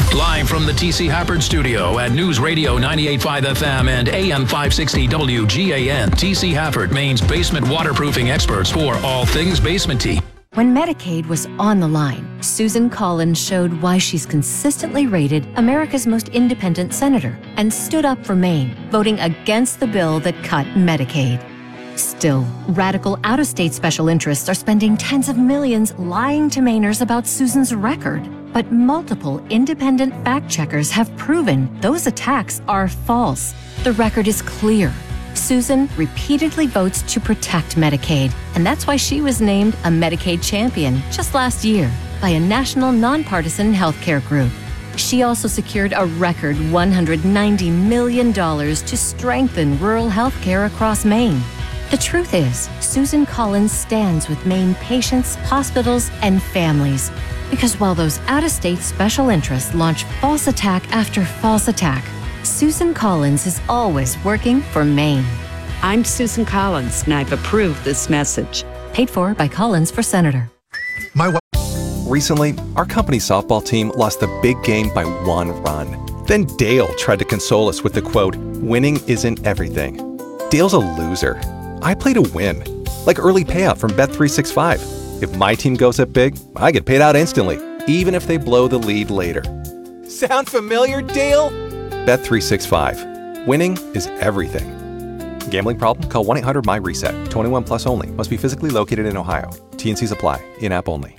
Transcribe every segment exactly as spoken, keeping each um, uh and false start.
Live from the T C Hafford Studio at News Radio ninety-eight point five F M and A M five sixty W G A N. T C Hafford, Maine's basement waterproofing experts for all things basement-y. When Medicaid was on the line, Susan Collins showed why she's consistently rated America's most independent senator and stood up for Maine, voting against the bill that cut Medicaid. Still, radical out-of-state special interests are spending tens of millions lying to Mainers about Susan's record. But multiple independent fact-checkers have proven those attacks are false. The record is clear. Susan repeatedly votes to protect Medicaid, and that's why she was named a Medicaid champion just last year by a national nonpartisan healthcare group. She also secured a record one hundred ninety million dollars to strengthen rural healthcare across Maine. The truth is, Susan Collins stands with Maine patients, hospitals, and families. Because while those out-of-state special interests launch false attack after false attack, Susan Collins is always working for Maine. I'm Susan Collins, and I've approved this message. Paid for by Collins for Senator. My w- Recently, our company's softball team lost the big game by one run. Then Dale tried to console us with the quote, "Winning isn't everything." Dale's a loser. I play to win, like early payout from Bet three sixty-five. If my team goes up big, I get paid out instantly, even if they blow the lead later. Sound familiar, Dale? Bet three sixty-five. Winning is everything. Gambling problem? Call one eight hundred M Y reset. twenty-one plus only. Must be physically located in Ohio. T and Cs apply. In-app only.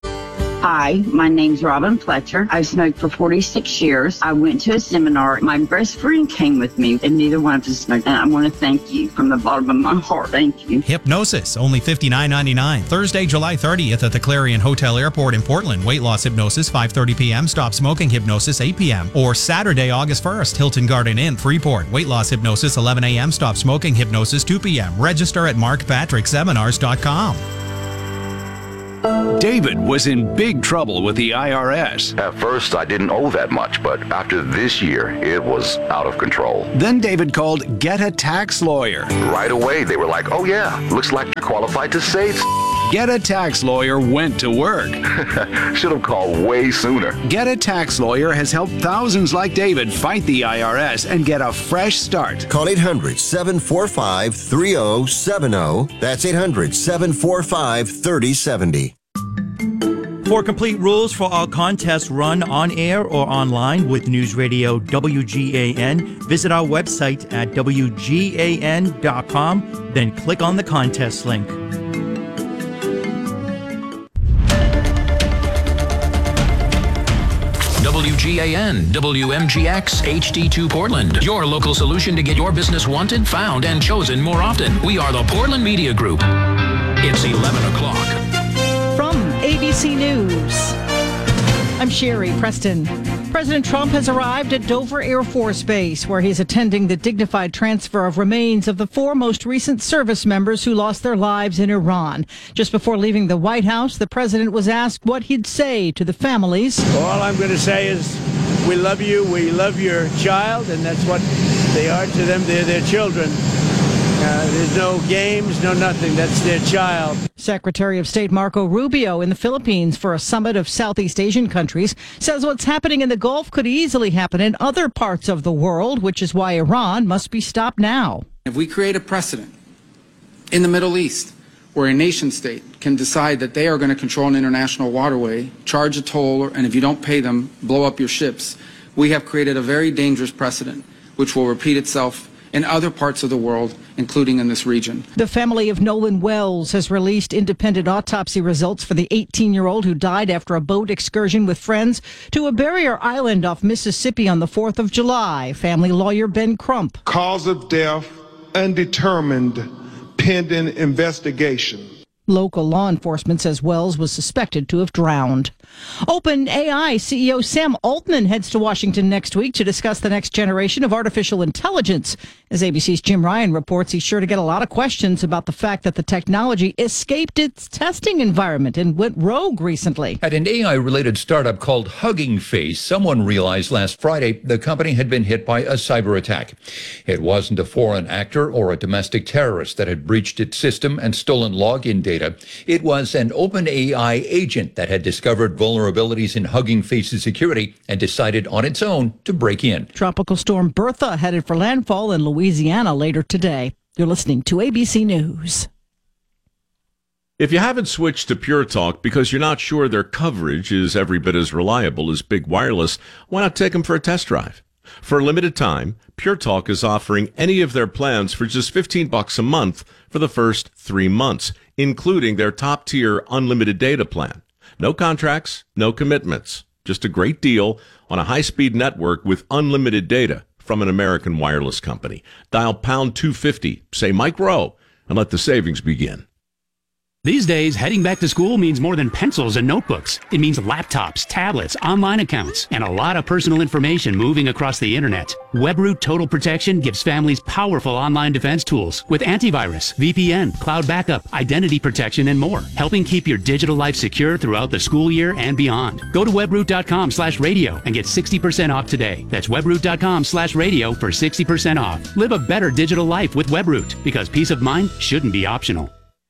Hi, my name's Robin Fletcher. I've smoked for forty-six years. I went to a seminar. My best friend came with me, and neither one of us smoked. And I want to thank you from the bottom of my heart. Thank you. Hypnosis, only fifty-nine ninety-nine. Thursday, July thirtieth at the Clarion Hotel Airport in Portland. Weight loss hypnosis, five thirty p.m. Stop smoking hypnosis, eight p.m. Or Saturday, August first, Hilton Garden Inn, Freeport. Weight loss hypnosis, eleven a.m. Stop smoking hypnosis, two p.m. Register at mark patrick seminars dot com. David was in big trouble with the I R S. At first, I didn't owe that much, but after this year, it was out of control. Then David called Get a Tax Lawyer. Right away, they were like, oh yeah, looks like you're qualified to save. Get a Tax Lawyer went to work. Should have called way sooner. Get a Tax Lawyer has helped thousands like David fight the I R S and get a fresh start. Call eight hundred, seven four five, three zero seven zero. That's eight hundred, seven four five, three zero seven zero. For complete rules for all contests run on air or online with News Radio W G A N, visit our website at W G A N dot com, then click on the contest link. W G A N, W M G X, H D two Portland. Your local solution to get your business wanted, found, and chosen more often. We are the Portland Media Group. It's eleven o'clock. From A B C News, I'm Sherry Preston. President Trump has arrived at Dover Air Force Base, where he's attending the dignified transfer of remains of the four most recent service members who lost their lives in Iran. Just before leaving the White House, the president was asked what he'd say to the families. All I'm going to say is we love you, we love your child, and that's what they are to them. They're their children. Uh, there's no games, no nothing. That's their child. Secretary of State Marco Rubio in the Philippines for a summit of Southeast Asian countries says what's happening in the Gulf could easily happen in other parts of the world, which is why Iran must be stopped now. If we create a precedent in the Middle East where a nation state can decide that they are going to control an international waterway, charge a toll, and if you don't pay them, blow up your ships, we have created a very dangerous precedent which will repeat itself in other parts of the world, including in this region. The family of Nolan Wells has released independent autopsy results for the eighteen-year-old who died after a boat excursion with friends to a barrier island off Mississippi on the fourth of July. Family lawyer Ben Crump. Cause of death undetermined, pending investigation. Local law enforcement says Wells was suspected to have drowned. OpenAI C E O Sam Altman heads to Washington next week to discuss the next generation of artificial intelligence. As A B C's Jim Ryan reports, he's sure to get a lot of questions about the fact that the technology escaped its testing environment and went rogue recently. At an A I-related startup called Hugging Face, someone realized last Friday the company had been hit by a cyber attack. It wasn't a foreign actor or a domestic terrorist that had breached its system and stolen login data. data. It was an OpenAI agent that had discovered vulnerabilities in Hugging Face's security and decided on its own to break in. Tropical storm Bertha headed for landfall in Louisiana later today. You're listening to A B C News. If you haven't switched to Pure Talk because you're not sure their coverage is every bit as reliable as Big Wireless, why not take them for a test drive? For a limited time, Pure Talk is offering any of their plans for just fifteen bucks a month for the first three months, including their top-tier unlimited data plan. No contracts, no commitments. Just a great deal on a high-speed network with unlimited data from an American wireless company. Dial pound two fifty, say Mike Rowe, and let the savings begin. These days, heading back to school means more than pencils and notebooks. It means laptops, tablets, online accounts, and a lot of personal information moving across the internet. WebRoot Total Protection gives families powerful online defense tools with antivirus, V P N, cloud backup, identity protection, and more, helping keep your digital life secure throughout the school year and beyond. Go to webroot.com slash radio and get sixty percent off today. That's webroot.com slash radio for sixty percent off. Live a better digital life with WebRoot, because peace of mind shouldn't be optional.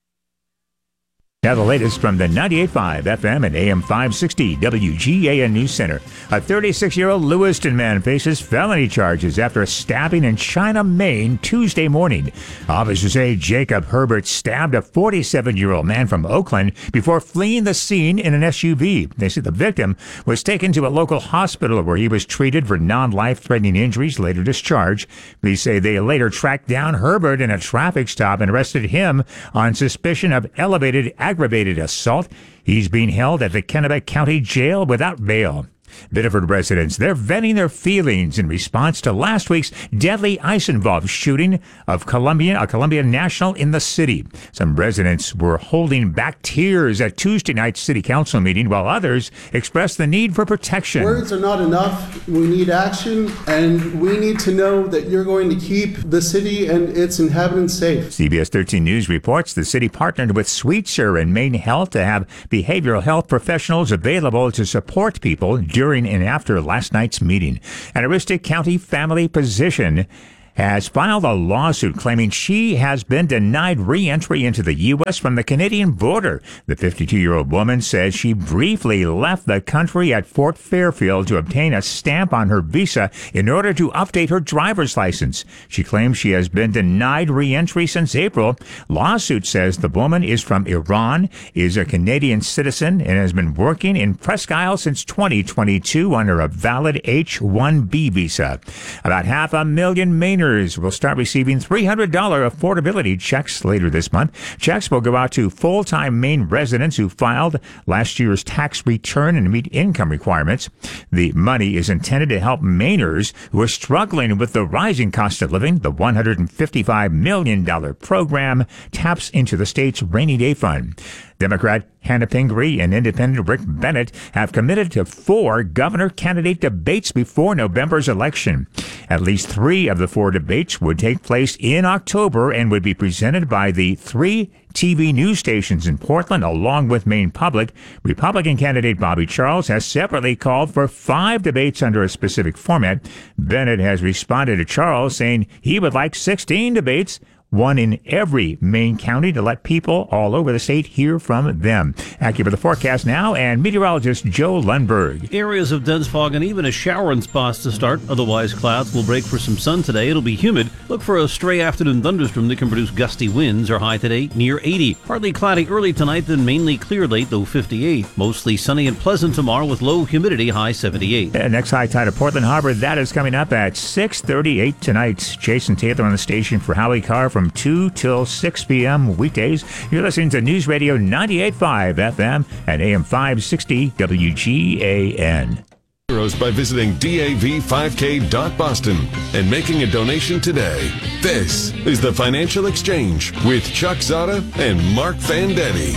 Now the latest from the ninety-eight point five F M and A M five sixty W G A N News Center. A thirty-six-year-old Lewiston man faces felony charges after a stabbing in China, Maine, Tuesday morning. Officers say Jacob Herbert stabbed a forty-seven-year-old man from Oakland before fleeing the scene in an S U V. They say the victim was taken to a local hospital where he was treated for non-life-threatening injuries, later discharged. Police say they later tracked down Herbert in a traffic stop and arrested him on suspicion of elevated aggravated assault. He's being held at the Kennebec County Jail without bail. Biddeford residents, they're venting their feelings in response to last week's deadly ice-involved shooting of Columbia, a Columbia national in the city. Some residents were holding back tears at Tuesday night's city council meeting, while others expressed the need for protection. Words are not enough. We need action, and we need to know that you're going to keep the city and its inhabitants safe. C B S thirteen News reports the city partnered with Sweetser and Maine Health to have behavioral health professionals available to support people during during and after last night's meeting. An Aroostook County family physician has filed a lawsuit claiming she has been denied re-entry into the U S from the Canadian border. The fifty-two-year-old woman says she briefly left the country at Fort Fairfield to obtain a stamp on her visa in order to update her driver's license. She claims she has been denied re-entry since April. Lawsuit says the woman is from Iran, is a Canadian citizen, and has been working in Presque Isle since twenty twenty-two under a valid H one B visa. About half a million Mainers will start receiving three hundred dollars affordability checks later this month. Checks will go out to full-time Maine residents who filed last year's tax return and meet income requirements. The money is intended to help Mainers who are struggling with the rising cost of living. The one hundred fifty-five million dollars program taps into the state's rainy day fund. Democrat Hannah Pingree and Independent Rick Bennett have committed to four governor candidate debates before November's election. At least three of the four debates would take place in October and would be presented by the three T V news stations in Portland, along with Maine Public. Republican candidate Bobby Charles has separately called for five debates under a specific format. Bennett has responded to Charles, saying he would like sixteen debates, one in every Maine county, to let people all over the state hear from them. Accurate the forecast now, and meteorologist Joe Lundberg. Areas of dense fog and even a shower in spots to start. Otherwise, clouds will break for some sun today. It'll be humid. Look for a stray afternoon thunderstorm that can produce gusty winds. Our high today near eighty. Partly cloudy early tonight, then mainly clear late, though fifty-eight. Mostly sunny and pleasant tomorrow with low humidity, high seventy-eight. Uh, next high tide of Portland Harbor, that is coming up at six thirty-eight tonight. Jason Taylor on the station for Howie Carr from two till six p.m. weekdays. You're listening to News Radio ninety-eight point five F M and A M five sixty W G A N. By visiting D A V five K dot Boston and making a donation today. This is the Financial Exchange with Chuck Zada and Mark Fandetti.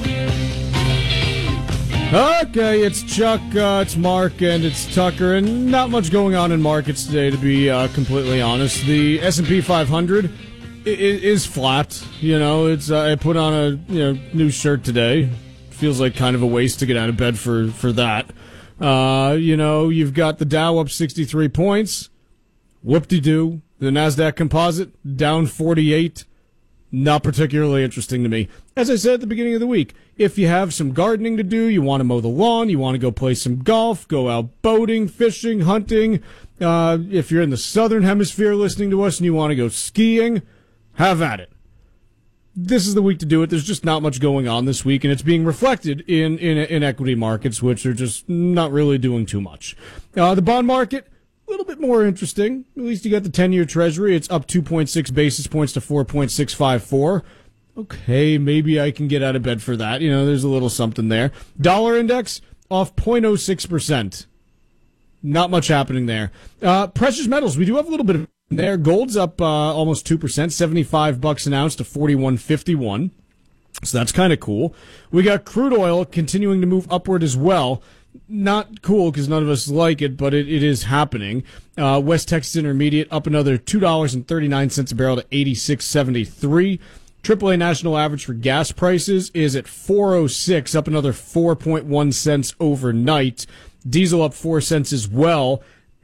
Okay, it's Chuck, uh, it's Mark, and it's Tucker, and not much going on in markets today, to be uh, completely honest. The S and P five hundred is flat. You know, it's uh, I put on a you know new shirt today. Feels like kind of a waste to get out of bed for for that. Uh, you know, you've got the Dow up sixty-three points. Whoop-de-doo. The NASDAQ Composite down forty-eight. Not particularly interesting to me. As I said at the beginning of the week, if you have some gardening to do, you want to mow the lawn, you want to go play some golf, go out boating, fishing, hunting, uh, if you're in the southern hemisphere listening to us and you want to go skiing, have at it. This is the week to do it. There's just not much going on this week, and it's being reflected in, in, in equity markets, which are just not really doing too much. Uh, the bond market, a little bit more interesting. At least you got the ten-year Treasury. It's up two point six basis points to four point six five four. Okay, maybe I can get out of bed for that. You know, there's a little something there. Dollar index off zero point zero six percent. Not much happening there. Uh, precious metals, we do have a little bit of there. Gold's up uh, almost two percent, seventy-five bucks an ounce to forty-one fifty-one. So that's kind of cool. We got crude oil continuing to move upward as well. Not cool because none of us like it, but it, it is happening. Uh, West Texas Intermediate up another two dollars and thirty-nine cents a barrel to eighty-six seventy-three. triple A national average for gas prices is at four oh six, up another four point one cents overnight. Diesel up four cents as well.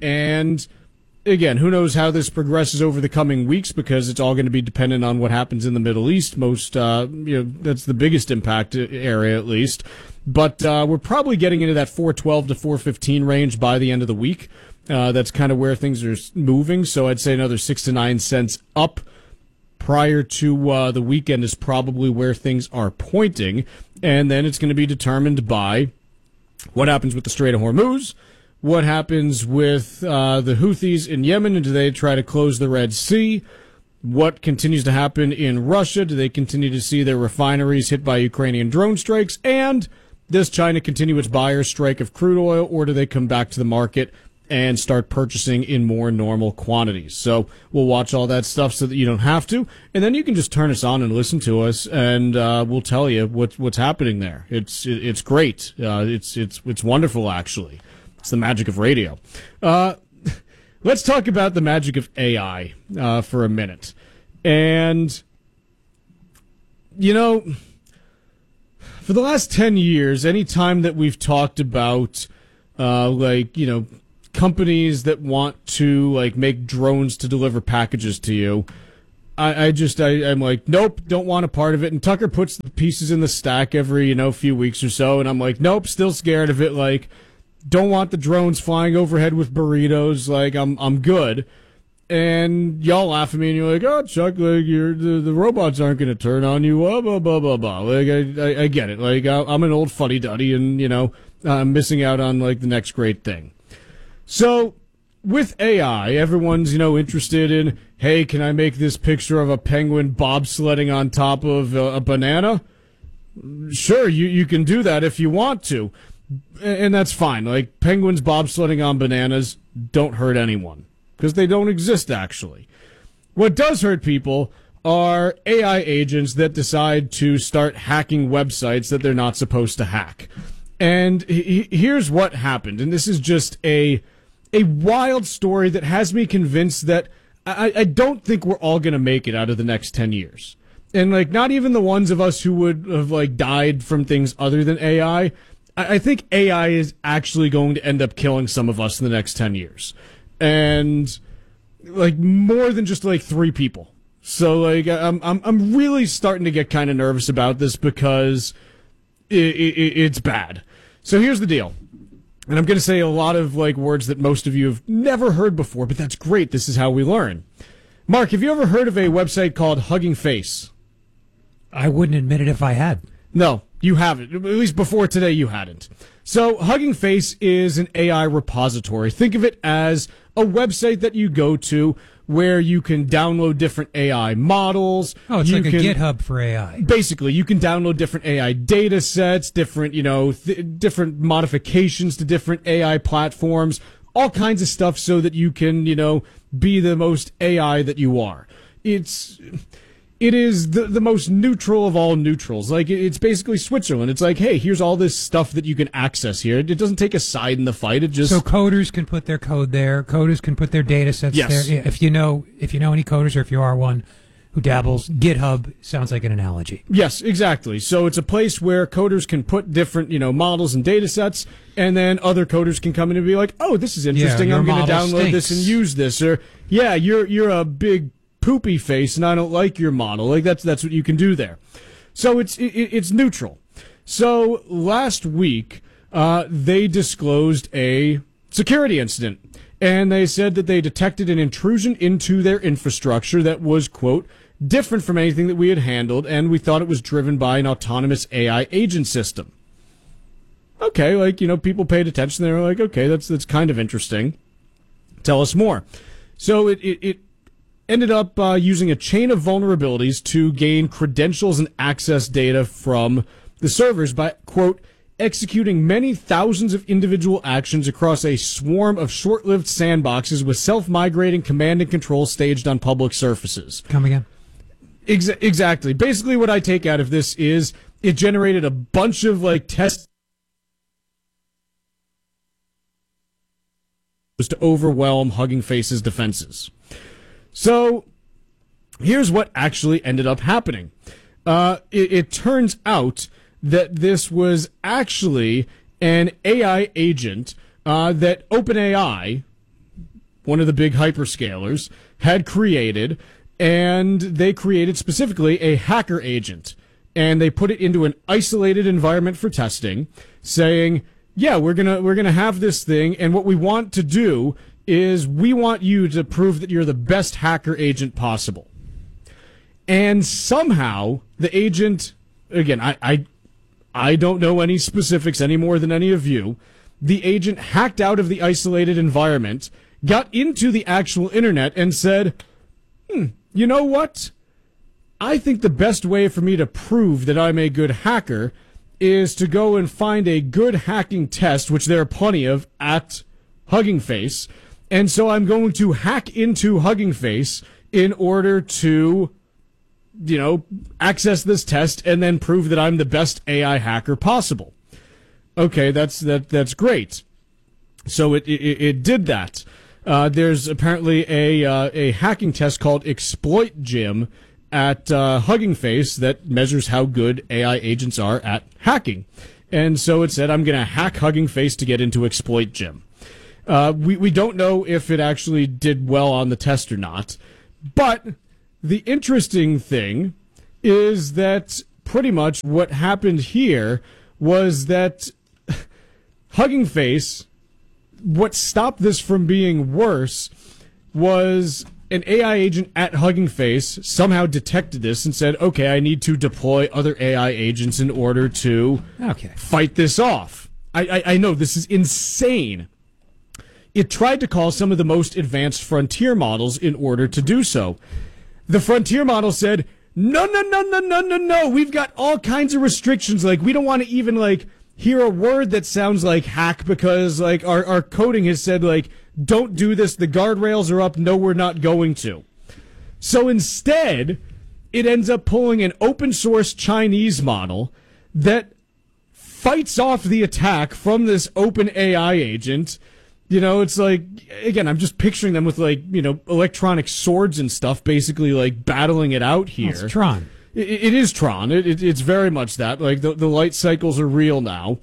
And again, who knows how this progresses over the coming weeks because it's all going to be dependent on what happens in the Middle East. Most, uh, you know, that's the biggest impact area at least. But uh, we're probably getting into that four twelve to four fifteen range by the end of the week. Uh, that's kind of where things are moving. So I'd say another six to nine cents up prior to uh, the weekend is probably where things are pointing. And then it's going to be determined by what happens with the Strait of Hormuz, what happens with uh, the Houthis in Yemen, and do they try to close the Red Sea? What continues to happen in Russia? Do they continue to see their refineries hit by Ukrainian drone strikes? And does China continue its buyer's strike of crude oil, or do they come back to the market and start purchasing in more normal quantities? So we'll watch all that stuff so that you don't have to. And then you can just turn us on and listen to us, and uh, we'll tell you what, what's happening there. It's it, it's great. Uh, it's it's it's wonderful, actually. It's the magic of radio. Uh, let's talk about the magic of A I uh, for a minute. And, you know, for the last ten years, any time that we've talked about, uh, like, you know, companies that want to, like, make drones to deliver packages to you, I, I just, I, I'm like, nope, don't want a part of it. And Tucker puts the pieces in the stack every, you know, few weeks or so, and I'm like, nope, still scared of it, like, don't want the drones flying overhead with burritos. Like, I'm I'm good. And y'all laugh at me and you're like, oh, Chuck, like, you're, the, the robots aren't going to turn on you, blah, blah, blah, blah, blah. Like, I, I, I get it. Like, I, I'm an old fuddy-duddy and, you know, I'm missing out on, like, the next great thing. So, with A I, everyone's, you know, interested in, hey, can I make this picture of a penguin bobsledding on top of a, a banana? Sure, you, you can do that if you want to. And that's fine. Like, penguins bobsledding on bananas don't hurt anyone because they don't exist, actually. What does hurt people are A I agents that decide to start hacking websites that they're not supposed to hack. And he, here's what happened. And this is just a a wild story that has me convinced that I, I don't think we're all going to make it out of the next ten years. And, like, not even the ones of us who would have, like, died from things other than A I. I think A I is actually going to end up killing some of us in the next ten years. And, like, more than just, like, three people. So, like, I'm I'm I'm really starting to get kind of nervous about this because it, it, it's bad. So here's the deal. And I'm going to say a lot of, like, words that most of you have never heard before, but that's great. This is how we learn. Mark, have you ever heard of a website called Hugging Face? I wouldn't admit it if I had. No, you haven't. At least before today, you hadn't. So Hugging Face is an A I repository. Think of it as a website that you go to where you can download different A I models. Oh, it's you like a can, GitHub for A I. Basically, you can download different A I data sets, different, you know, th- different modifications to different A I platforms, all kinds of stuff so that you can, you know, be the most A I that you are. It's... It is the, the most neutral of all neutrals. Like, it's basically Switzerland. It's like, hey, here's all this stuff that you can access here. It doesn't take a side in the fight. It just so coders can put their code there. Coders can put their data sets yes. there. If you know, if you know any coders, or if you are one who dabbles, GitHub sounds like an analogy. Yes, exactly. So it's a place where coders can put different, you know, models and data sets, and then other coders can come in and be like, oh, this is interesting. Yeah, I'm going to model download stinks. this and use this. Or, yeah, you're you're a big poopy face and I don't like your model. Like that's that's what you can do there. So it's it, it's neutral. So last week uh, they disclosed a security incident, and they said that they detected an intrusion into their infrastructure that was, quote, different from anything that we had handled, and we thought it was driven by an autonomous A I agent system. Okay, like, you know, people paid attention. They were like, okay, that's that's kind of interesting. Tell us more. So it, it, it ended up uh, using a chain of vulnerabilities to gain credentials and access data from the servers by, quote, executing many thousands of individual actions across a swarm of short-lived sandboxes with self-migrating command and control staged on public surfaces. Come again? Ex- exactly. Basically what I take out of this is it generated a bunch of, like, tests to overwhelm Hugging Face's defenses. So here's what actually ended up happening. Uh, it, it turns out that this was actually an A I agent uh, that OpenAI, one of the big hyperscalers, had created, and they created specifically a hacker agent. And they put it into an isolated environment for testing, saying, yeah, we're gonna we're gonna have this thing, and what we want to do is we want you to prove that you're the best hacker agent possible. And somehow the agent, again, I I, I don't know any specifics any more than any of you. The agent hacked out of the isolated environment, got into the actual internet, and said, "Hmm, you know what? I think the best way for me to prove that I'm a good hacker is to go and find a good hacking test," which there are plenty of at Hugging Face. And so I'm going to hack into Hugging Face in order to, you know, access this test and then prove that I'm the best A I hacker possible. Okay, that's that that's great. So it it, it did that. Uh, there's apparently a uh, a hacking test called Exploit Gym at uh, Hugging Face that measures how good A I agents are at hacking. And so it said, I'm going to hack Hugging Face to get into Exploit Gym. Uh, we, we don't know if it actually did well on the test or not. But the interesting thing is that pretty much what happened here was that Hugging Face, what stopped this from being worse was an A I agent at Hugging Face somehow detected this and said, okay, I need to deploy other A I agents in order to okay. fight this off. I, I, I know, this is insane. It tried to call some of the most advanced frontier models in order to do so. The frontier model said, no, no, no, no, no, no, no. We've got all kinds of restrictions. Like, we don't want to even, like, hear a word that sounds like hack because, like, our, our coding has said, like, don't do this. The guardrails are up. No, we're not going to. So instead, it ends up pulling an open source Chinese model that fights off the attack from this open A I agent. You know, it's like, again, I'm just picturing them with, like, you know, electronic swords and stuff, basically, like, battling it out here. It's Tron. It, it is Tron. It, it, it's very much that. Like, the, the light cycles are real now.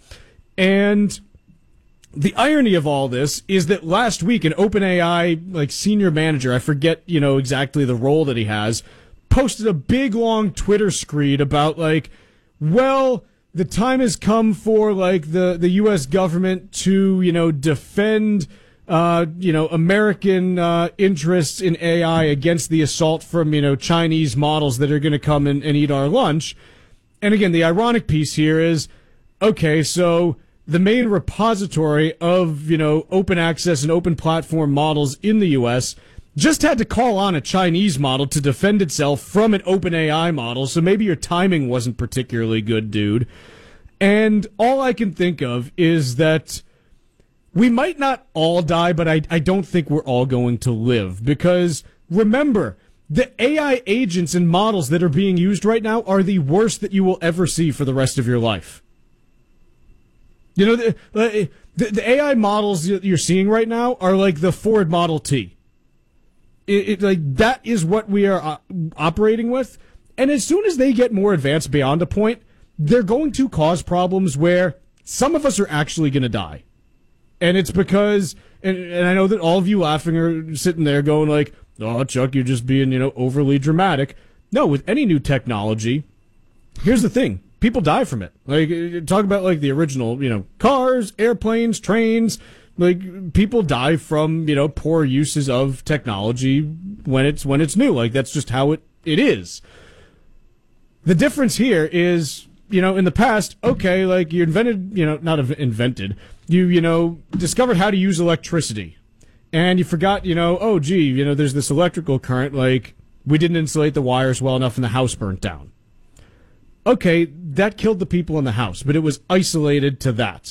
And the irony of all this is that last week an OpenAI, like, senior manager, I forget, you know, exactly the role that he has, posted a big, long Twitter screed about, like, well, the time has come for, like, the, the U S government to, you know, defend, uh, you know, American uh, interests in A I against the assault from, you know, Chinese models that are going to come and, and eat our lunch. And again, the ironic piece here is, okay, so the main repository of, you know, open access and open platform models in the U S just had to call on a Chinese model to defend itself from an open A I model, so maybe your timing wasn't particularly good, dude. And all I can think of is that we might not all die, but I, I don't think we're all going to live. Because, remember, the A I agents and models that are being used right now are the worst that you will ever see for the rest of your life. You know, the, the, the A I models you're seeing right now are like the Ford Model T. It, it, like, that is what we are uh, operating with. And as soon as they get more advanced beyond a point, they're going to cause problems where some of us are actually going to die. And it's because, and, and I know that all of you laughing are sitting there going like, oh, Chuck, you're just being, you know, overly dramatic. No, with any new technology, here's the thing. People die from it. Like, talk about, like, the original, you know, cars, airplanes, trains. Like, people die from, you know, poor uses of technology when it's when it's new. Like, that's just how it, it is. The difference here is, you know, in the past, okay, like, you invented, you know, not invented, you, you know, discovered how to use electricity. And you forgot, you know, oh, gee, you know, there's this electrical current, like, we didn't insulate the wires well enough and the house burnt down. Okay, that killed the people in the house, but it was isolated to that.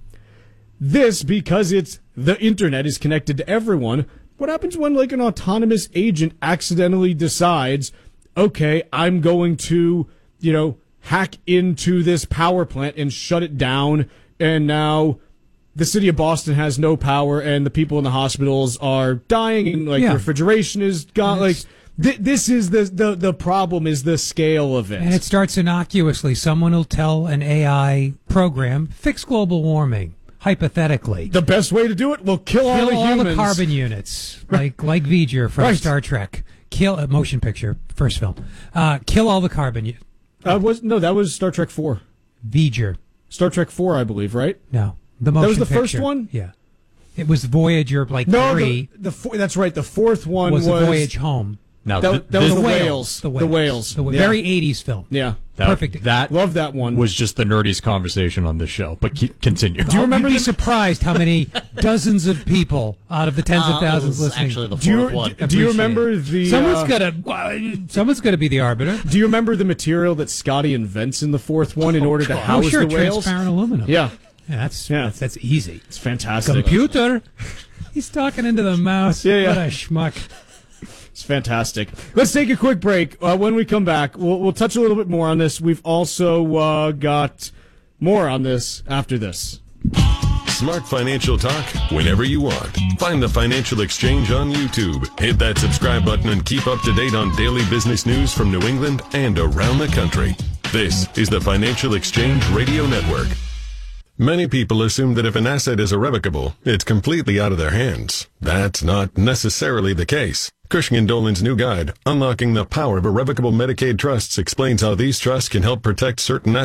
This, because it's the internet is connected to everyone, what happens when, like, an autonomous agent accidentally decides, okay, I'm going to, you know, hack into this power plant and shut it down, and now the city of Boston has no power and the people in the hospitals are dying and, like, Yeah. refrigeration is gone, like... Th- this is the, the the problem is the scale of it. And it starts innocuously. Someone will tell an A I program, fix global warming, hypothetically. The best way to do it will kill, Kill all the all humans. the carbon units, like like V'ger from Right. Star Trek. Kill a motion picture, first film. Uh, kill all the carbon. u- Uh, was no, that was Star Trek four. V'ger. Star Trek four, I believe, right? No, the That motion was the picture. first one? Yeah, it was Voyager, like No, three. the, the four, that's right. The fourth one was, was, the Voyage Home. Now, that, th- that was this- the The whales. The The whales. whales. The wh- Yeah. Very eighties film. Yeah. That, Perfect. That Love that one. was just the nerdiest conversation on this show. But keep, continue. Do you remember? You'd be surprised how many dozens of people out of the tens Uh, of thousands it was listening. actually the Do you, fourth one. do you Appreciate remember it. the? Someone's uh, gotta. well, Someone's gotta be the arbiter. Do you remember the material that Scotty invents in the fourth one in order to Oh, house sure, the whales? transparent aluminum. Yeah. Yeah, that's Yeah. that's, that's easy. It's fantastic. Computer. He's talking into the mouse. Yeah, yeah. What a schmuck. It's fantastic. Let's take a quick break. Uh, when we come back, we'll, we'll touch a little bit more on this. We've also uh, got more on this after this. Smart financial talk whenever you want. Find the Financial Exchange on YouTube. Hit that subscribe button and keep up to date on daily business news from New England and around the country. This is the Financial Exchange Radio Network. Many people assume that if an asset is irrevocable, it's completely out of their hands. That's not necessarily the case. Cushing and Dolan's new guide, Unlocking the Power of Irrevocable Medicaid Trusts, explains how these trusts can help protect certain assets